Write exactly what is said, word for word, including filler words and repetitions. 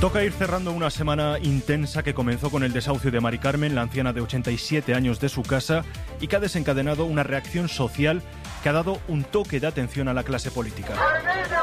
Toca ir cerrando una semana intensa que comenzó con el desahucio de Mari Carmen, la anciana de ochenta y siete años, de su casa, y que ha desencadenado una reacción social que ha dado un toque de atención a la clase política.